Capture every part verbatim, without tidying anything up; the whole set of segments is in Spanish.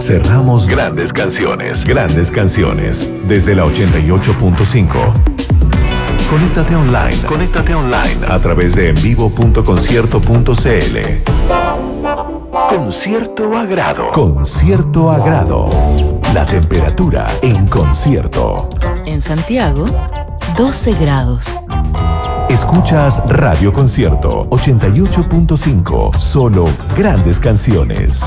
Cerramos grandes canciones. Grandes canciones. Desde la ochenta y ocho punto cinco. Conéctate online. Conéctate online. A través de envivo punto concierto punto cl. Concierto a grado. Concierto a grado. La temperatura en concierto. En Santiago, doce grados. Escuchas Radio Concierto ochenta y ocho punto cinco. Solo grandes canciones.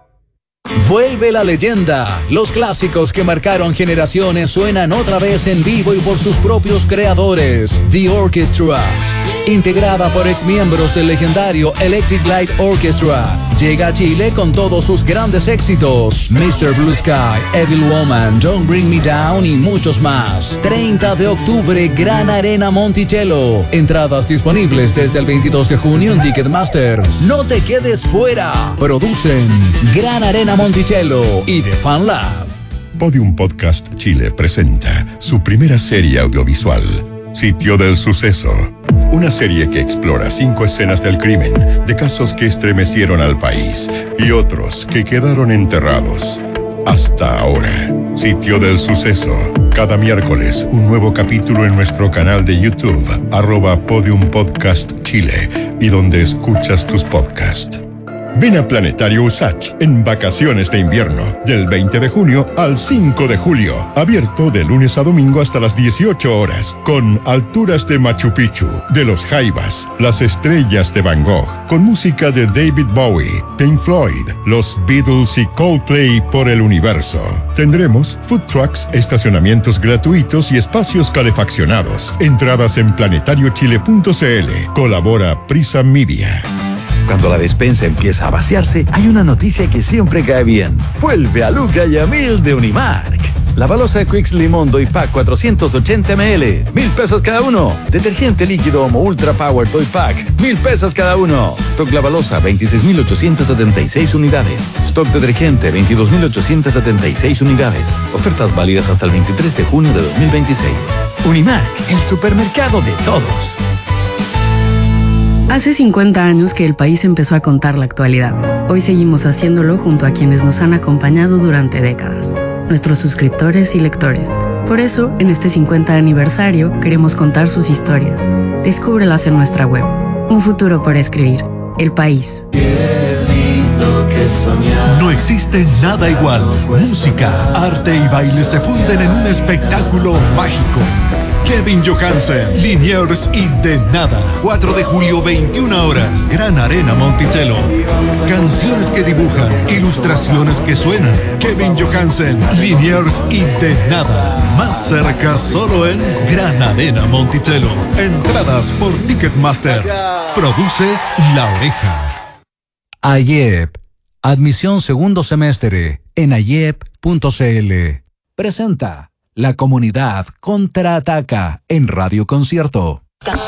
Vuelve la leyenda. Los clásicos que marcaron generaciones suenan otra vez en vivo y por sus propios creadores. The Orchestra, integrada por exmiembros del legendario Electric Light Orchestra, llega a Chile con todos sus grandes éxitos: mister Blue Sky, Evil Woman, Don't Bring Me Down y muchos más. treinta de octubre, Gran Arena Monticello. Entradas disponibles desde el veintidós de junio en Ticketmaster. No te quedes fuera. Producen Gran Arena Monticello y The Fan Lab. Podium Podcast Chile presenta su primera serie audiovisual, Sitio del Suceso. Una serie que explora cinco escenas del crimen, de casos que estremecieron al país y otros que quedaron enterrados. Hasta ahora, Sitio del Suceso. Cada miércoles, un nuevo capítulo en nuestro canal de YouTube, arroba Podium Podcast Chile, y donde escuchas tus podcasts. Ven a Planetario Usach en vacaciones de invierno, del veinte de junio al cinco de julio. Abierto de lunes a domingo hasta las dieciocho horas, con alturas de Machu Picchu, de los Jaivas, las estrellas de Van Gogh, con música de David Bowie, Pink Floyd, los Beatles y Coldplay por el universo. Tendremos food trucks, estacionamientos gratuitos y espacios calefaccionados. Entradas en planetario chile punto cl. Colabora Prisa Media. Cuando la despensa empieza a vaciarse, hay una noticia que siempre cae bien. Vuelve a Luca y a Mil de Unimark. La balosa Quicks Limón Doypack cuatrocientos ochenta mililitros, mil pesos cada uno. Detergente líquido Omo Ultra Power Doypack, mil pesos cada uno. Stock La Balosa, veintiséis mil ochocientos setenta y seis unidades. Stock detergente, veintidós mil ochocientos setenta y seis unidades. Ofertas válidas hasta el veintitrés de junio de dos mil veintiséis. Unimark, el supermercado de todos. Hace cincuenta años que el país empezó a contar la actualidad. Hoy seguimos haciéndolo junto a quienes nos han acompañado durante décadas, nuestros suscriptores y lectores. Por eso, en este cincuenta aniversario, queremos contar sus historias. Descúbrelas en nuestra web. Un futuro por escribir. El País. No existe nada igual. Música, arte y baile se funden en un espectáculo mágico. Kevin Johansen, Liniers y De Nada. cuatro de julio, veintiuna horas. Gran Arena Monticello. Canciones que dibujan, ilustraciones que suenan. Kevin Johansen, Liniers y De Nada. Más cerca solo en Gran Arena Monticello. Entradas por Ticketmaster. Produce La Oreja. AYEP. Admisión segundo semestre en ayep punto cl. Presenta La Comunidad Contraataca en Radio Concierto.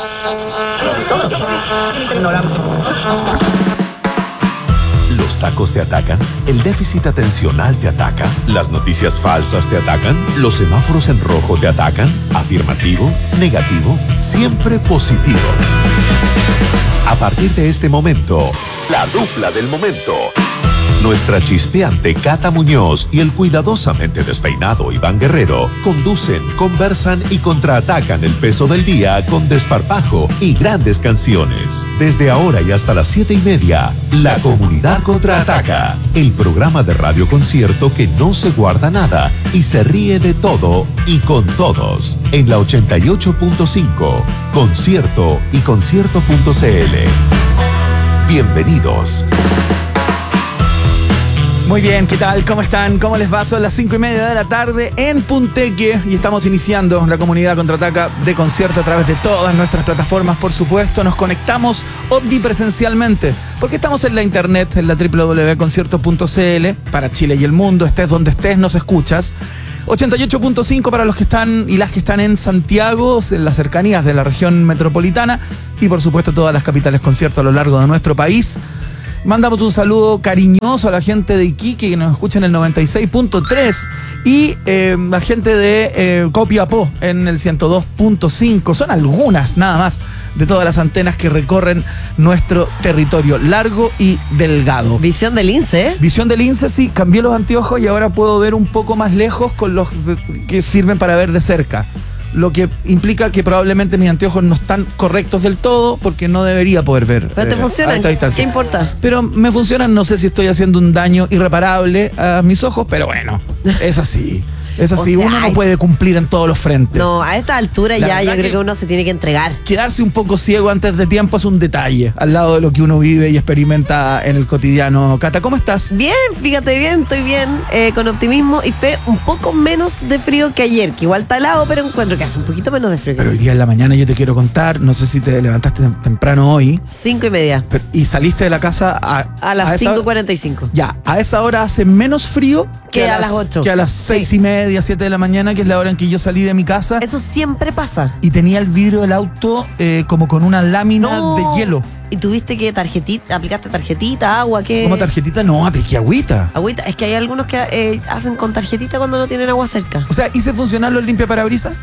Los tacos te atacan, el déficit atencional te ataca, las noticias falsas te atacan, los semáforos en rojo te atacan. Afirmativo, negativo, siempre positivos. A partir de este momento, la dupla del momento. Nuestra chispeante Cata Muñoz y el cuidadosamente despeinado Iván Guerrero conducen, conversan y contraatacan el peso del día con desparpajo y grandes canciones. Desde ahora y hasta las siete y media, La Comunidad Contraataca, el programa de Radio Concierto que no se guarda nada y se ríe de todo y con todos. En la ochenta y ocho punto cinco, Concierto y concierto punto cl. Bienvenidos. Muy bien, ¿qué tal? ¿Cómo están? ¿Cómo les va? Son las cinco y media de la tarde en Punteque y estamos iniciando La Comunidad Contraataca de concierto a través de todas nuestras plataformas, por supuesto. Nos conectamos omnipresencialmente porque estamos en la internet, en la doble u doble u doble u punto concierto punto cl para Chile y el mundo. Estés donde estés, nos escuchas. ochenta y ocho punto cinco para los que están y las que están en Santiago, en las cercanías de la región metropolitana y por supuesto todas las capitales concierto a lo largo de nuestro país. Mandamos un saludo cariñoso a la gente de Iquique que nos escucha en el noventa y seis punto tres y eh, la gente de eh, Copiapó en el ciento dos punto cinco. Son algunas nada más de todas las antenas que recorren nuestro territorio largo y delgado. Visión del lince, ¿eh? Visión del lince, sí, cambié los anteojos y ahora puedo ver un poco más lejos con los de, que sirven para ver de cerca. Lo que implica que probablemente mis anteojos no están correctos del todo porque no debería poder ver. Pero te eh, funcionan, a esta distancia. ¿Qué importa? Pero me funcionan, no sé si estoy haciendo un daño irreparable a mis ojos, pero bueno, es así. Es así, O sea, uno no ay, puede cumplir en todos los frentes. No, a esta altura La ya yo verdad creo que- que uno se tiene que entregar. Quedarse un poco ciego antes de tiempo es un detalle, al lado de lo que uno vive y experimenta en el cotidiano. Cata, ¿cómo estás? Bien, fíjate bien, estoy bien, eh, con optimismo y fe, un poco menos de frío que ayer, que igual está helado, pero encuentro que hace un poquito menos de frío que Pero hoy ayer. día en la mañana yo te quiero contar, no sé si te levantaste tem- temprano hoy Cinco y media, pero- y saliste de la casa a, a las esa- cinco y cuarenta y cinco. Ya, a esa hora hace menos frío Que a las ocho. Que a las seis y media, siete de la mañana, que es la hora en que yo salí de mi casa. Eso siempre pasa. Y tenía el vidrio del auto eh, como con una lámina No. de hielo. ¿Y tuviste que tarjetita, aplicaste tarjetita, agua, qué? Como tarjetita, no, apliqué agüita. Agüita, es que hay algunos que eh, hacen con tarjetita cuando no tienen agua cerca. O sea, hice funcionar los limpiaparabrisas.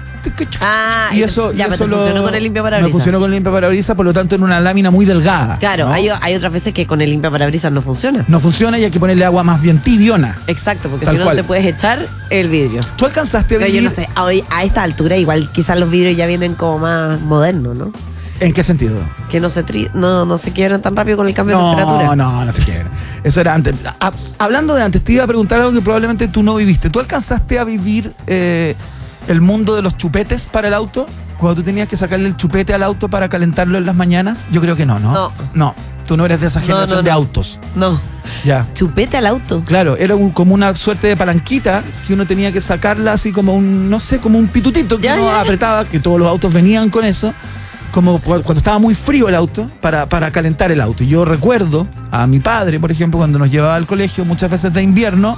Ah, Y eso, ya, y pero eso te lo- funcionó con el limpiaparabrisas. Me funcionó con el limpiaparabrisas, por lo tanto, en una lámina muy delgada. Claro, ¿no? hay, hay otras veces que con el limpiaparabrisas no funciona. No funciona y hay que ponerle agua más bien tibiona. Exacto, porque Tal si no cual. te puedes echar el vidrio. ¿Tú alcanzaste a Pero vivir? yo no sé, a, hoy- a esta altura igual quizás los vidrios ya vienen como más modernos, ¿no? ¿En qué sentido? Que no se tri- no, no se quiebran tan rápido con el cambio de No, temperatura. no, no se quiere. Eso era antes. A- hablando de antes, te iba a preguntar algo que probablemente tú no viviste. ¿Tú alcanzaste a vivir eh, el mundo de los chupetes para el auto? Cuando tú tenías que sacarle el chupete al auto para calentarlo en las mañanas. Yo creo que no, ¿no? No. No, tú no eres de esa No, generación no, de no. autos. No. Ya. Chupete al auto. Claro, era un- como una suerte de palanquita que uno tenía que sacarla así como un, no sé, como un pitutito que Ya, uno ya, ya. apretaba, que todos los autos venían con eso, como cu- cuando estaba muy frío el auto, para, para calentar el auto. Y yo recuerdo a mi padre, por ejemplo, cuando nos llevaba al colegio muchas veces de invierno,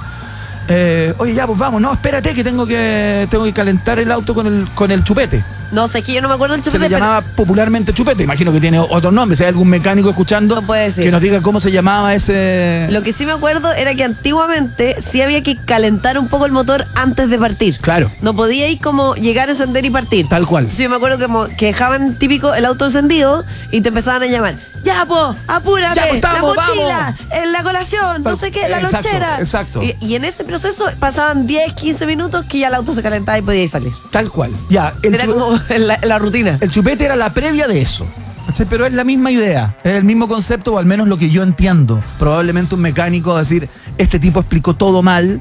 eh, oye, ya, pues vamos, no, espérate que tengo que tengo que calentar el auto con el, con el chupete. No sé, es que yo no me acuerdo del Se chupete. le pero- llamaba popularmente chupete, imagino que tiene otro nombre. Si hay algún mecánico escuchando, No puede ser. que nos diga cómo se llamaba ese... Lo que sí me acuerdo era que antiguamente sí había que calentar un poco el motor antes de partir. Claro, No podía ir como llegar a encender y partir. tal cual. Entonces yo me acuerdo que, mo- que dejaban típico el auto encendido y te empezaban a llamar. Ya, po, apúrate, Ya, po, estamos, la mochila, vamos. en la colación, no Pero- sé qué, la exacto, lonchera. exacto. Y, y en ese proceso pasaban diez, quince minutos que ya el auto se calentaba y podía ir salir. Tal cual. Ya, el, Era chu- como la, la rutina. el chupete era la previa de eso. ¿Cachai? Pero es la misma idea, es el mismo concepto, o al menos lo que yo entiendo. Probablemente un mecánico va a decir, este tipo explicó todo mal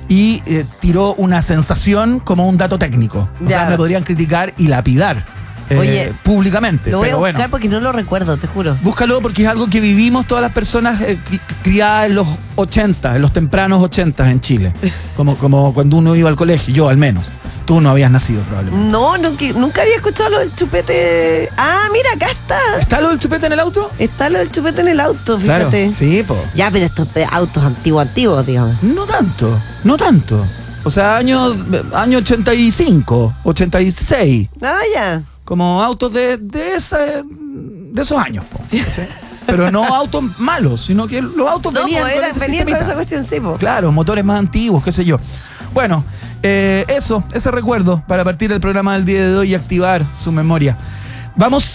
y eh, tiró una sensación como un dato técnico. O Ya. sea, me podrían criticar y lapidar eh, Oye, públicamente. Lo voy pero a buscar bueno. porque no lo recuerdo, te juro. Búscalo porque es algo que vivimos todas las personas eh, cri- criadas en los ochenta, en los tempranos ochenta en Chile. Como, como cuando uno iba al colegio, yo al menos. Tú no habías nacido probablemente. No, no que- nunca había escuchado lo del chupete. Ah, mira, acá está. ¿Está lo del chupete en el auto? Está lo del chupete en el auto, fíjate. Claro, sí, po. Ya, pero estos pe- autos antiguos, antiguos, digamos. No tanto, no tanto. O sea, año, año ochenta y cinco, ochenta y seis, Ah, ya. como autos de, de, esa, de esos años. po, ¿cachai? Pero no autos malos, sino que los autos No, venían pues con era, ese venían con sistemita. esa cuestión, sí, po. Claro, motores más antiguos, qué sé yo. Bueno, eh, eso, ese recuerdo para partir el programa del día de hoy y activar su memoria. Vamos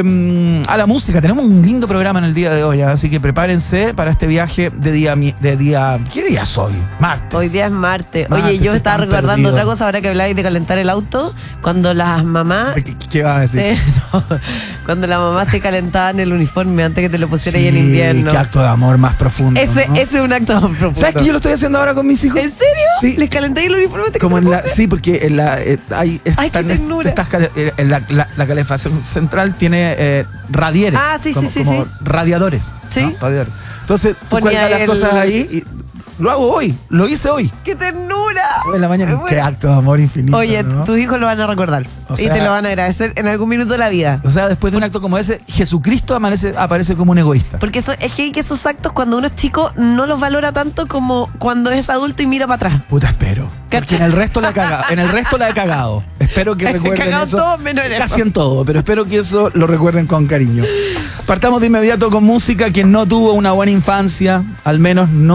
eh, a la música. Tenemos un lindo programa en el día de hoy, así que prepárense para este viaje de día... mi- de día ¿Qué día es hoy? Martes. Hoy día es martes. Martes, Oye, yo estoy estaba tan recordando perdido. otra cosa ahora que habláis de calentar el auto. Cuando las mamás. ¿Qué, qué vas a decir? eh, no, cuando las mamás te calentaban el uniforme antes que te lo pusieras ahí en Sí, invierno. qué acto de amor más profundo. Ese, ¿no? ese es un acto profundo. ¿Sabes que yo lo estoy haciendo ahora con mis hijos? ¿En serio? Sí. ¿Les calentáis el uniforme antes que Como se en lo la, pongan? sí, porque en la, eh, hay, Ay, qué están est- ternura. estas cale- eh, en la, la- la calefacción central tiene eh, radieres. Ah, sí, sí, como, sí, como sí. radiadores. Sí. ¿no? Radiadores. Entonces tú Ponía cuelgas las el- cosas ahí y Lo hago hoy, lo hice hoy. ¡Qué ternura! Hoy en la mañana, Bueno. qué acto de amor infinito. Oye, ¿no? tus hijos lo van a recordar. O y sea- te lo van a agradecer en algún minuto de la vida. O sea, después de un acto como ese, Jesucristo amanece, aparece como un egoísta. Porque eso, es que que esos actos cuando uno es chico no los valora tanto como cuando es adulto y mira para atrás. Puta, espero. Porque en el resto la he cagado. En el resto la he cagado. Espero que He recuerden cagado eso. todo menos en Casi eso. en todo, pero espero que eso lo recuerden con cariño. Partamos de inmediato con música. Quien no tuvo una buena infancia, al menos no